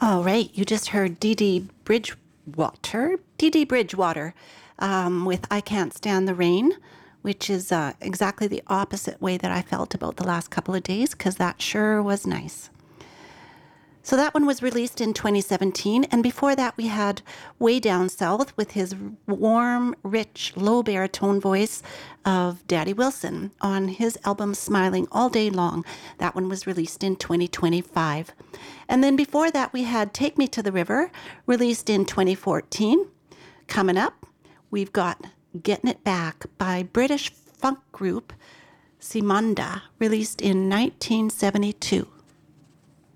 All right, you just heard Dee Dee Bridgewater with I Can't Stand the Rain, which is exactly the opposite way that I felt about the last couple of days, because that sure was nice. So that one was released in 2017, and before that we had Way Down South with his warm, rich, low baritone voice of Daddy Wilson on his album Smiling All Day Long. That one was released in 2025. And then before that we had Take Me to the River, released in 2014. Coming up, we've got Getting It Back by British funk group Simanda, released in 1972.